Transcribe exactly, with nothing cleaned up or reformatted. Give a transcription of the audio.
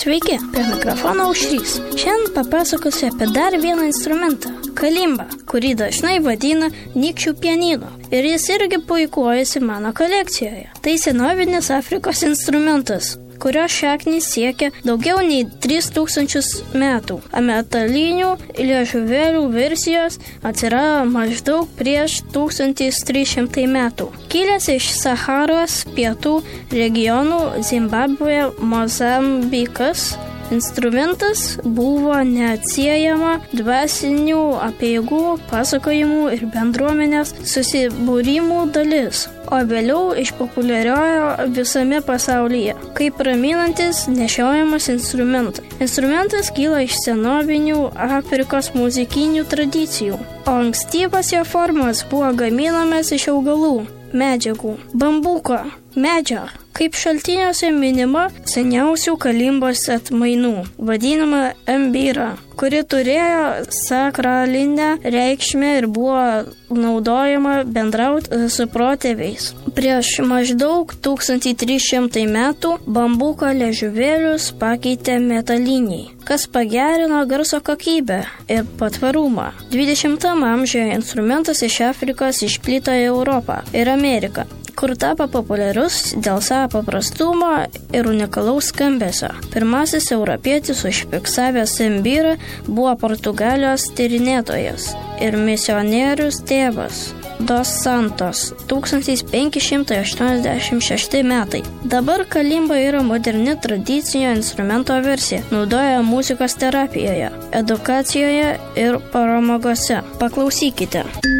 Sveiki, prie mikrofono Aušrys. Šiandien papasakosiu apie dar vieną instrumentą – kalimbą, kurį dažnai vadina nykščių pianinu. Ir jis irgi puikuojasi mano kolekcijoje. Tai senovinis Afrikos instrumentas, kurio šaknys siekia daugiau nei tris tūkstančius metų. O metalinių liežuvėlių versijos atsirado maždaug prieš tūkstantis trys šimtai metų. Kilęs iš Saharos pietų regionų Zimbabvė, Mozambikas, instrumentas buvo neatsiejama dvasinių apeigų, pasakojimų ir bendruomenės susibūrimų dalis, o vėliau išpopuliarėjo visame pasaulyje, kaip raminantis nešiojamas instrumentas. Instrumentas kyla iš senovinių Afrikos muzikinių tradicijų, o ankstyvas jo formas buvo gaminamas iš augalų, medžiagų, bambuko, medžio. Kaip šaltiniuose minima seniausių kalimbos atmainų, vadinama mbira, kuri turėjo sakralinę reikšmę ir buvo naudojama bendrauti su protėviais. Prieš maždaug tūkstantis trys šimtai metų bambuko liežuvėlius pakeitė metaliniai, kas pagerino garso kokybę ir patvarumą. dvidešimtam amžiuje instrumentas iš Afrikos išplito į Europą ir Ameriką, kur tapo populiarus dėl savo paprastumo ir unikalaus skambesio. Pirmasis europietis užfiksavęs mbirą buvo Portugalijos tyrinėtojas ir misionierius tėvas Dos Santos, tūkstantis penki šimtai aštuoniasdešimt šešti metai. Dabar kalimba yra moderni tradicinio instrumento versija, naudoja muzikos terapijoje, edukacijoje ir pramogose. Paklausykite.